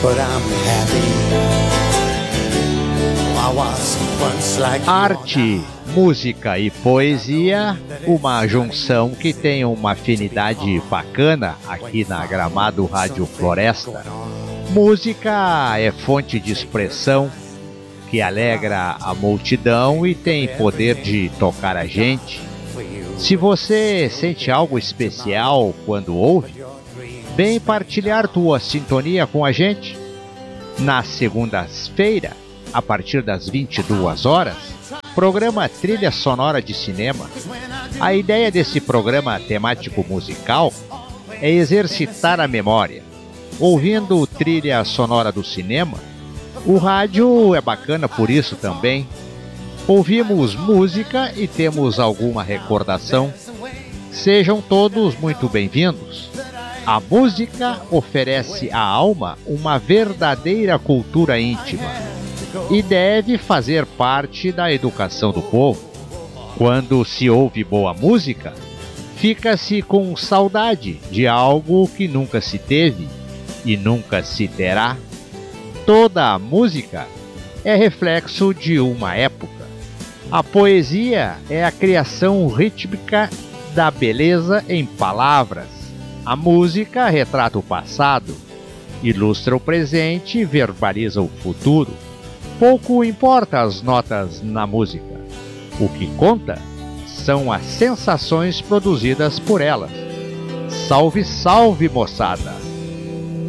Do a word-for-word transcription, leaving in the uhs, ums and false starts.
Arte, música e poesia, uma junção que tem uma afinidade bacana aqui na Gramado Rádio Floresta. Música é fonte de expressão que alegra a multidão e tem poder de tocar a gente. Se você sente algo especial quando ouve, vem partilhar tua sintonia com a gente. Nas segundas-feiras, a partir das vinte e duas horas, programa Trilha Sonora de Cinema. A ideia desse programa temático musical é exercitar a memória. Ouvindo trilha sonora do cinema, o rádio é bacana por isso também. Ouvimos música e temos alguma recordação. Sejam todos muito bem-vindos. A música oferece à alma uma verdadeira cultura íntima e deve fazer parte da educação do povo. Quando se ouve boa música, fica-se com saudade de algo que nunca se teve e nunca se terá. Toda a música é reflexo de uma época. A poesia é a criação rítmica da beleza em palavras. A música retrata o passado, ilustra o presente e verbaliza o futuro. Pouco importa as notas na música. O que conta são as sensações produzidas por elas. Salve, salve, moçada!